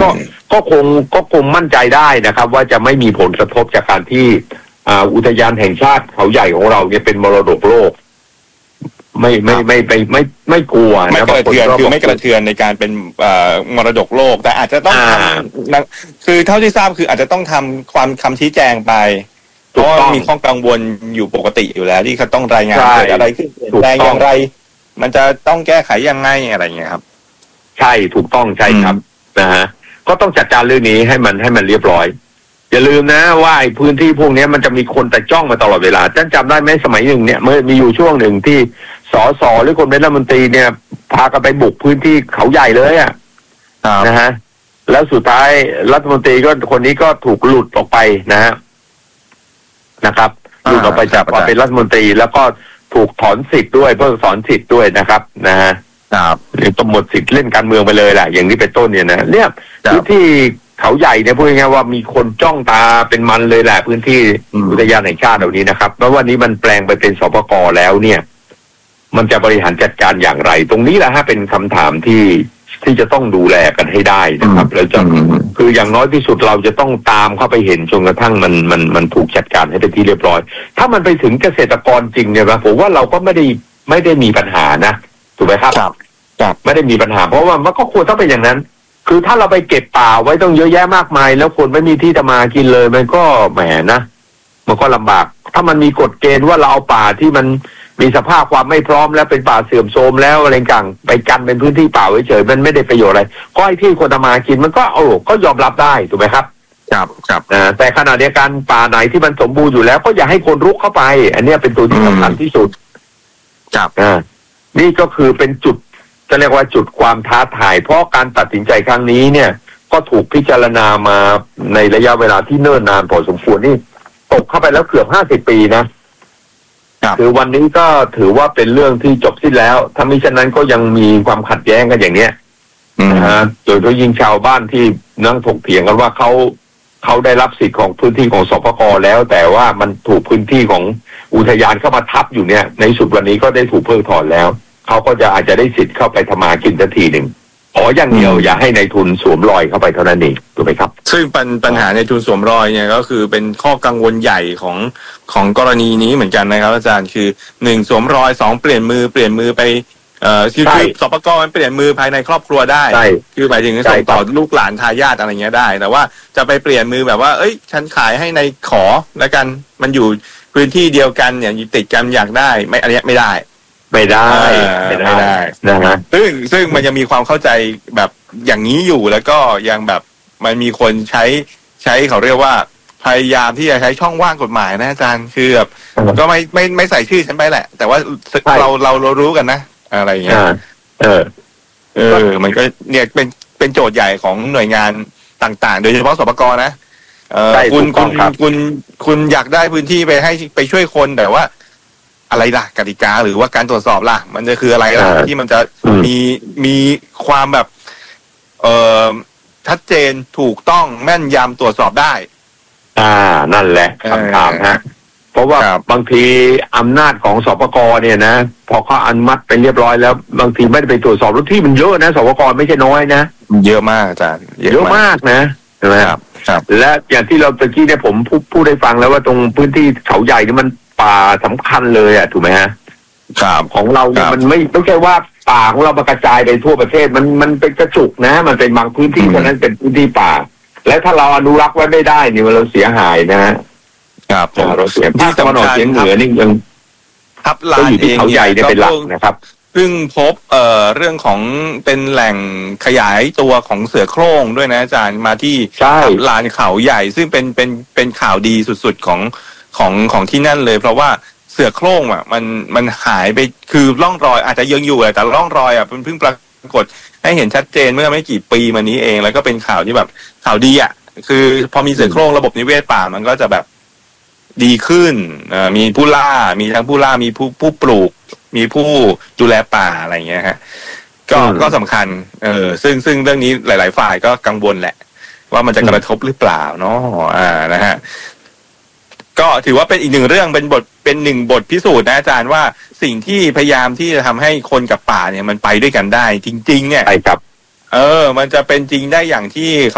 ก็คงมั่นใจได้นะครับว่าจะไม่มีผลกระทบจากการที่อุทยานแห่งชาติเขาใหญ่ของเราเนี่ยเป็นมรดกโลกไม่กลัวไม่กระเทือนคือไม่กระเทือนในการเป็นมรดกโลกแต่อาจจะต้องทำคือเท่าที่ทราบคืออาจจะต้องทำความคำชี้แจงไปเพราะมีข้อกังวลอยู่ปกติอยู่แล้วที่เขาต้องรายงานเกิดอะไรขึ้นแปลงอย่างไรมันจะต้องแก้ไขยังไงอะไรอย่างเงี้ยครับใช่ถูกต้องใช่ครับนะฮะก็ต้องจัดการเรื่องนี้ให้มันเรียบร้อยอย่าลืมนะว่าไอ้พื้นที่พวกนี้มันจะมีคนแต่จ้องมาตลอดเวลาจำได้ไหมสมัยหนึ่งเนี่ยเมื่อมีอยู่ช่วงหนึ่งที่สสหรือคนเป็นรัฐมนตรีเนี่ยพากันไปบุกพื้นที่เขาใหญ่เลยอ่ะนะฮะแล้วสุดท้ายรัฐมนตรีก็คนนี้ก็ถูกหลุดออกไปนะครับหลุดออกไปจากความเป็นรัฐมนตรีแล้วก็ถูกถอนสิทธิ์ด้วยเพื่อถอนสิทธิ์ด้วยนะครับนะฮะหรือต้องหมดสิทธิ์เล่นการเมืองไปเลยแหละอย่างนี้เป็นต้นเนี่ยนะเนี่ยพื้นที่เขาใหญ่เนี่ยพูดง่ายๆว่ามีคนจ้องตาเป็นมันเลยแหละพื้นที่อุทยานแห่งชาติเหล่านี้นะครับแล้ววันนี้มันแปลงไปเป็นสปก.แล้วเนี่ยมันจะบริหารจัดการอย่างไรตรงนี้แหละฮะเป็นคำถามที่จะต้องดูแลกันให้ได้นะครับแล้วจะคืออย่างน้อยที่สุดเราจะต้องตามเข้าไปเห็นจนกระทั่งมันถูกจัดการให้เป็นที่เรียบร้อยถ้ามันไปถึงเกษตรกรจริงเนี่ยนะผมว่าเราก็ไม่ได้มีปัญหานะถูกไหมครับไม่ได้มีปัญหาเพราะว่ามันก็ควรต้องเป็นอย่างนั้นคือถ้าเราไปเก็บป่าไว้ต้องเยอะแยะมากมายแล้วคนไม่มีที่จะมากินเลยมันก็แหมนะมันก็ลำบากถ้ามันมีกฎเกณฑ์ว่าเราเอาป่าที่มันมีสภาพความไม่พร้อมแล้วเป็นป่าเสื่อมโทรมแล้วอะไรต่างไปกันเป็นพื้นที่ป่าเฉยๆมันไม่ได้ประโยชน์อะไรก็ให้ที่คนทำมากินมันก็ก็ยอมรับได้ถูกไหมครับครับแต่ขณะเดียวกันป่าไหนที่มันสมบูรณ์อยู่แล้วก็อย่าให้คนรุกเข้าไปอันนี้เป็นตัวที่สำคัญที่สุดนี่ก็คือเป็นจุดจะเรียกว่าจุดความท้าทายเพราะการตัดสินใจครั้งนี้เนี่ยก็ถูกพิจารณามาในระยะเวลาที่เนิ่นนานพอสมควรนี่ตกเข้าไปแล้วเกือบ50 ปีนะคือวันนี้ก็ถือว่าเป็นเรื่องที่จบสิ้นแล้วถ้ามิฉะนั้นก็ยังมีความขัดแย้งกันอย่างเนี้ยนะฮะโดยเฉพาะยิ่งชาวบ้านที่นั่งถกเถียงกันว่าเขาได้รับสิทธิ์ของพื้นที่ของสปก.แล้วแต่ว่ามันถูกพื้นที่ของอุทยานเข้ามาทับอยู่เนี่ยในสุดวันนี้ก็ได้ถูกเพิกถอนแล้วเขาก็จะอาจจะได้สิทธิ์เข้าไปทำมากินทันทีหนึ่งอย่างเดียวอย่าให้ในทุนสวมรอยเข้าไปเท่านั้นเองถูกไหมครับซึ่งปัญหาในทุนสวมรอยเนี่ยก็คือเป็นข้อกังวลใหญ่ของกรณีนี้เหมือนกันนะครับอาจารย์คือ1สวมรอย2เปลี่ยนมือไปคือสปก.มันเปลี่ยนมือภายในครอบครัวได้คือหมายถึงส่งต่อลูกหลานทายาทอะไรเงี้ยได้แต่ว่าจะไปเปลี่ยนมือแบบว่าฉันขายให้ในขอแล้วกันมันอยู่พื้นที่เดียวกันเนี่ยติดกันอยากได้อันนี้ไม่ได้นะฮะซึ่งมันยังมีความเข้าใจแบบอย่างนี้อยู่แล้วก็ยังแบบมันมีคนใช้เขาเรียกว่าพยายามที่จะใช้ช่องว่างกฎหมายนะอาจารย์คือแบบก็ไม่ใส่ชื่อฉันไปแหละแต่ว่าเรารู้กันนะอะไรอย่างเงี้ยมันก็เนี่ยเป็นโจทย์ใหญ่ของหน่วยงานต่างๆโดยเฉพาะสปก.นะคุณอยากได้พื้นที่ไปช่วยคนแต่ว่าอะไรล่ะกติกาหรือว่าการตรวจสอบล่ะมันจะคืออะไรล่ะที่มันจะมีความแบบชัดเจนถูกต้องแม่นยำตรวจสอบได้นั่นแหละคำถามฮะเพราะว่าบางทีอำนาจของสปก.เนี่ยนะพอเขาอนุมัติไปเรียบร้อยแล้วบางทีไม่ได้ไปตรวจสอบรถที่มันเยอะนะสปก.ไม่ใช่น้อยนะเยอะมากอาจารย์เยอะมากนะใช่ไหมครับและอย่างที่เราตะกี้เนี่ยผมพูดได้ฟังแล้วว่าตรงพื้นที่เขาใหญ่นี่มันป่าสำคัญเลยถูกไหมฮะของเราเนี่ยมันไม่ใช่ว่าป่าของเรากระจายไปทั่วประเทศมันเป็นกระจุกนะมันเป็นบางพื้นที่เท่านั้นเป็นพื้นที่ป่าและถ้าเราอนุรักษ์ไว้ไม่ได้เนี่ยเราเสียหายนะฮะเราเสียที่ตะวันออกเฉียงเหนือนี่ยังทับลานเองเขาใหญ่เนี่ยเป็นหลักนะครับซึ่งพบเรื่องของเป็นแหล่งขยายตัวของเสือโคร่งด้วยนะอาจารย์มาที่ทับลานเขาใหญ่ซึ่งเป็นข่าวดีสุดๆของที่นั่นเลยเพราะว่าเสือโคร่งมันหายไปคือร่องรอยอาจจะยังอยู่แต่ร่องรอยมันเพิ่งปรากฏให้เห็นชัดเจนเมื่อไม่กี่ปีมานี้เองแล้วก็เป็นข่าวที่แบบข่าวดีคือพอมีเสือโคร่งระบบนิเวศป่ามันก็จะแบบดีขึ้นมีผู้ล่ามีทั้งผู้ล่ามีผู้ปลูกมีผู้ดูแลป่าอะไรอย่างเงี้ยฮะก็สำคัญซึ่งเรื่องนี้หลายๆฝ่ายก็กังวลแหละว่ามันจะกระทบหรือเปล่าเนาะนะฮะก็ถือว่าเป็นอีกหนึ่งเรื่องเป็นหนึ่งบทพิสูจน์นะอาจารย์ว่าสิ่งที่พยายามที่จะทำให้คนกับป่าเนี่ยมันไปด้วยกันได้จริงๆเนี่ยใช่ครับมันจะเป็นจริงได้อย่างที่